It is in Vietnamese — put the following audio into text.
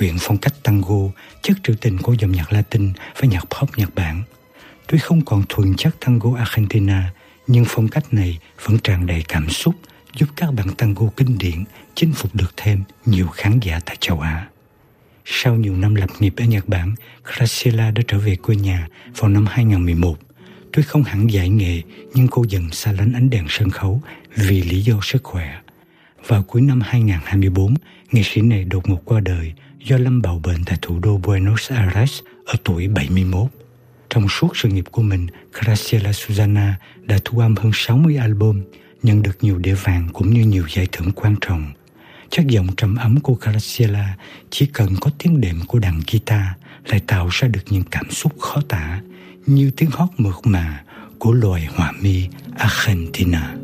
quyện phong cách tango, chất trữ tình của dòng nhạc Latin và nhạc pop Nhật Bản. Tuy không còn thuần chất tango Argentina, nhưng phong cách này vẫn tràn đầy cảm xúc, giúp các bản tango kinh điển chinh phục được thêm nhiều khán giả tại châu Á. Sau nhiều năm lập nghiệp ở Nhật Bản, Graciela đã trở về quê nhà vào năm 2011. Tuy không hẳn giải nghệ, nhưng cô dần xa lánh ánh đèn sân khấu vì lý do sức khỏe. Vào cuối năm 2024, nghệ sĩ này đột ngột qua đời do lâm bào bệnh tại thủ đô Buenos Aires ở tuổi 71. Trong suốt sự nghiệp của mình, Graciela Susana đã thu âm hơn 60 album, nhận được nhiều đĩa vàng cũng như nhiều giải thưởng quan trọng. Chất giọng trầm ấm của Graciela chỉ cần có tiếng đệm của đàn guitar lại tạo ra được những cảm xúc khó tả, như tiếng hót mượt mà của loài họa mi Argentina.